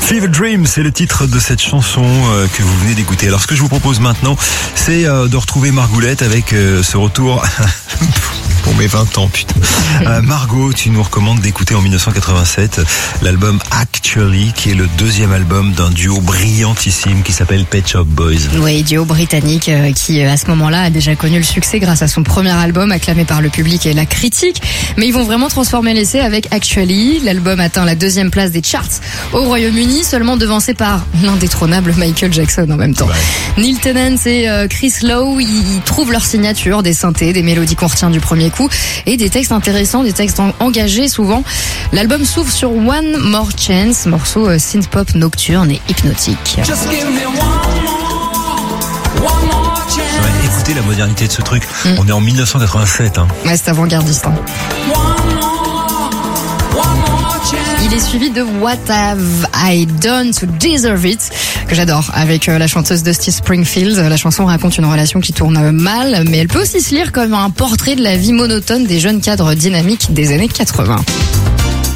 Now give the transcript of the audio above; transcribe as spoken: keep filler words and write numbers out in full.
Fever Dream, c'est le titre de cette chanson euh, que vous venez d'écouter. Alors ce que je vous propose maintenant, c'est euh, de retrouver Margoulette avec euh, ce retour pour mes vingt ans, putain. Euh, Margot, tu nous recommandes d'écouter en dix-neuf cent quatre-vingt-sept l'album Actually, qui est le deuxième album d'un duo brillantissime qui s'appelle Pet Shop Boys. Oui, duo britannique euh, qui à ce moment-là a déjà connu le succès grâce à son premier album acclamé par le public et la critique. Mais ils vont vraiment transformer l'essai avec Actually. L'album atteint la deuxième place des charts au Royaume-Uni, seulement devancé par l'indétrônable Michael Jackson en même temps. Ouais. Neil Tennant et euh, Chris Lowe, ils trouvent leur signature, des synthés, des mélodies qu'on retient du premier coup et des textes intéressants, des textes en- engagés souvent. L'album s'ouvre sur One More Chance, morceau euh, synth-pop nocturne et hypnotique. Just give me one more, one more chance. Ouais, écoutez la modernité de ce truc. Mm. On est en dix-neuf cent quatre-vingt-sept. Hein. Ouais, c'est avant-gardiste. Hein. One more, one more chance. Il est suivi de What Have I Done to Deserve It, que j'adore, avec euh, la chanteuse Dusty Springfield. La chanson raconte une relation qui tourne euh, mal, mais elle peut aussi se lire comme un portrait de la vie monotone des jeunes cadres dynamiques des années quatre-vingts.